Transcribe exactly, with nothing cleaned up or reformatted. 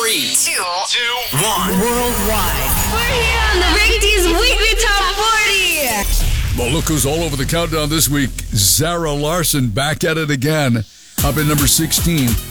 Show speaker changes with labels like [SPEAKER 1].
[SPEAKER 1] Three, two, two, one.
[SPEAKER 2] Worldwide. We're here on the Rick D's Weekly Top forty.
[SPEAKER 3] Well, look who's all over the countdown this week. Zara Larsson back at it again. Up at number sixteen.